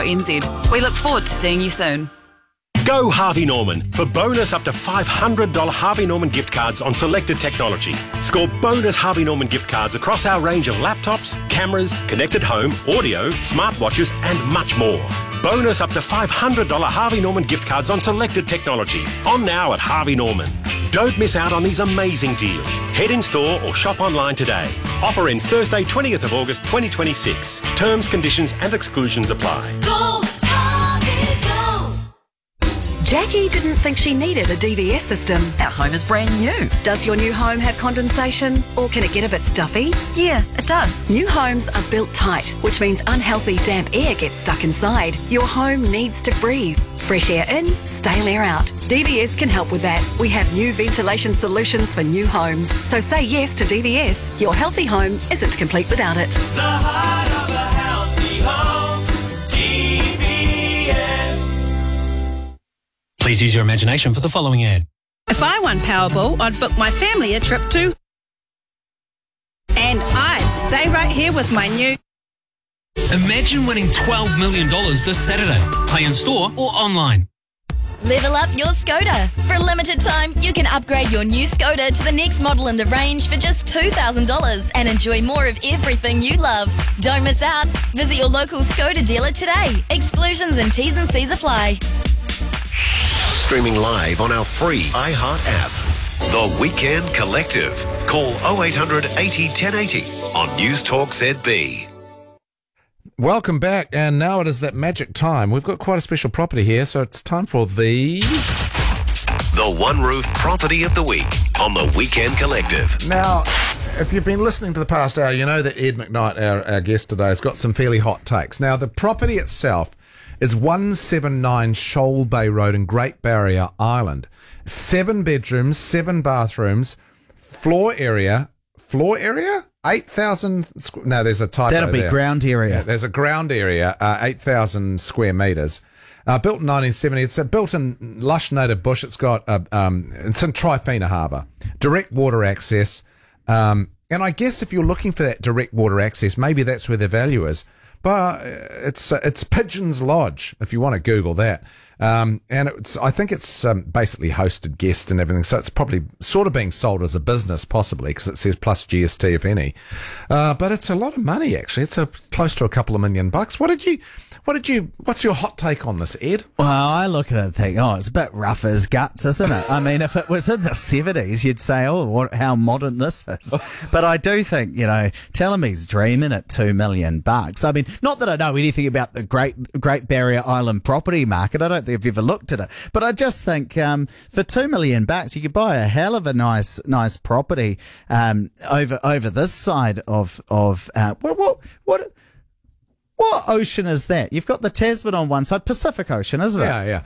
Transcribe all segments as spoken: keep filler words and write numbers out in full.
N Z. We look forward to seeing you soon. Go Harvey Norman for bonus up to five hundred dollars Harvey Norman gift cards on selected technology. Score bonus Harvey Norman gift cards across our range of laptops, cameras, connected home, audio, smartwatches and much more. Bonus up to five hundred dollars Harvey Norman gift cards on selected technology. On now at Harvey Norman. Don't miss out on these amazing deals. Head in store or shop online today. Offer ends Thursday, twentieth of August twenty twenty-six. Terms, conditions and exclusions apply. Go, Harvey, go! Jackie didn't think she needed a D V S system. Our home is brand new. Does your new home have condensation, or can it get a bit stuffy? Yeah, it does. New homes are built tight, which means unhealthy damp air gets stuck inside. Your home needs to breathe. Fresh air in, stale air out. D V S can help with that. We have new ventilation solutions for new homes. So say yes to D V S. Your healthy home isn't complete without it. The heart of a healthy home, D V S. Please use your imagination for the following ad. If I won Powerball, I'd book my family a trip to... And I'd stay right here with my new... Imagine winning twelve million dollars this Saturday. Play in store or online. Level up your Skoda. For a limited time, you can upgrade your new Skoda to the next model in the range for just two thousand dollars and enjoy more of everything you love. Don't miss out. Visit your local Skoda dealer today. Exclusions and T's and C's apply. Streaming live on our free iHeart app. The Weekend Collective. Call oh eight hundred eighty ten eighty on News Talk Z B. Welcome back, and now it is that magic time. We've got quite a special property here, so it's time for the... The One Roof Property of the Week on the Weekend Collective. Now, if you've been listening to the past hour, you know that Ed McKnight, our, our guest today, has got some fairly hot takes. Now, the property itself is one seventy-nine Shoal Bay Road in Great Barrier Island. Seven bedrooms, seven bathrooms, floor area, floor area? eight thousand... Squ- no, there's a typo That'll be there. ground area. Yeah, there's a ground area, uh, eight thousand square metres. Uh, built in nineteen seventy. It's uh, built in lush native bush. It's got, uh, um, it's in Trifina Harbour. Direct water access. Um, and I guess if you're looking for that direct water access, maybe that's where the value is. But it's uh, it's Pigeons Lodge, if you want to Google that. Um, and it's I think it's um, basically hosted guests and everything, so it's probably sort of being sold as a business, possibly, because it says plus G S T, if any. Uh, but it's a lot of money, actually. It's a, close to a couple of million bucks. What did you, what did you, what's your hot take on this, Ed? Well, I look at it and think, oh, it's a bit rough as guts, isn't it? I mean, if it was in the seventies, you'd say, oh, what, how modern this is. But I do think, you know, Telemy's dreaming at two million bucks. I mean, not that I know anything about the Great Great Barrier Island property market. I don't think I've ever looked at it. But I just think um, for two million bucks, you could buy a hell of a nice nice property um, over over this side of of uh, what what what. What ocean is that? You've got the Tasman on one side, Pacific Ocean, isn't it? Yeah, yeah.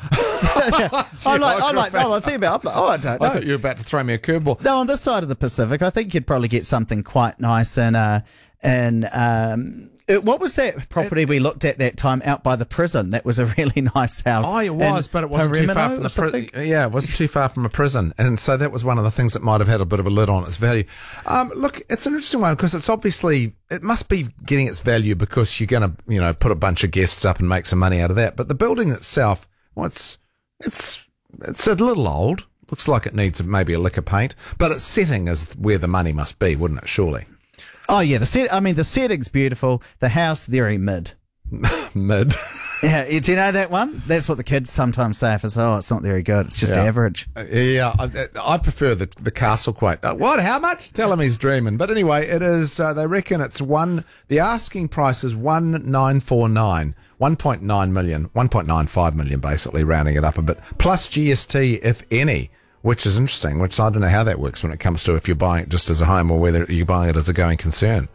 I'm like, I'm like, oh, I think about, I'm like, oh, I don't know. I thought you were about to throw me a curveball. No, on this side of the Pacific, I think you'd probably get something quite nice in, uh, in, um, it, what was that property it, we looked at that time out by the prison? That was a really nice house. Oh, it was, but it wasn't too far from the prison. Yeah, it wasn't too far from a prison. And so that was one of the things that might have had a bit of a lid on its value. Um, look, it's an interesting one because it's obviously, it must be getting its value because you're going to, you know, put a bunch of guests up and make some money out of that. But the building itself, well, it's, it's, it's a little old. Looks like it needs maybe a lick of paint. But its setting is where the money must be, wouldn't it, surely? Oh, yeah. The set. I mean, the setting's beautiful. The house, very mid. Mid. Yeah. Do you know that one? That's what the kids sometimes say. If it's, oh, it's not very good. It's just yeah. average. Uh, yeah. I, I prefer the the castle quite. Uh, what? How much? Tell him he's dreaming. But anyway, it is, uh, they reckon it's one, the asking price is one nine four nine. one point nine million. one point nine five million, basically, rounding it up a bit. Plus G S T, if any. Which is interesting, which I don't know how that works when it comes to if you're buying it just as a home or whether you're buying it as a going concern.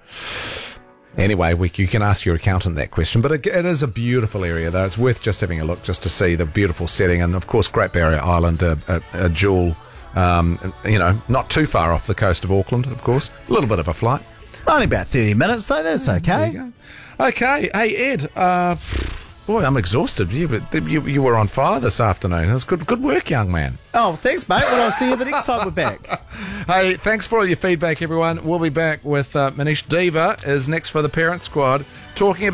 Anyway, we, you can ask your accountant that question. But it, it is a beautiful area, though. It's worth just having a look just to see the beautiful setting. And, of course, Great Barrier Island, a, a, a jewel, um, you know, not too far off the coast of Auckland, of course. A little bit of a flight. Only about thirty minutes, though. That's okay. There you go. Okay. Hey, Ed, uh... boy, I'm exhausted. You, you you were on fire this afternoon. It was good good work, young man. Oh, thanks, mate. Well, I'll see you the next time we're back. Hey, thanks for all your feedback, everyone. We'll be back with uh, Manish Deva is next for the Parent Squad, talking about